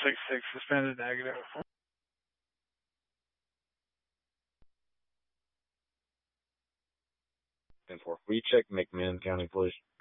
6-6, suspended negative. And for will you check McMinn County, please?